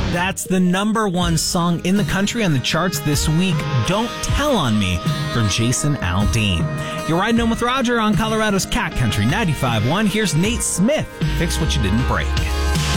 That's the #1 song in the country on the charts this week. Don't Tell on Me from Jason Aldean. You're riding home with Roger on Colorado's Cat Country 95.1. Here's Nate Smith. Fix What You Didn't Break.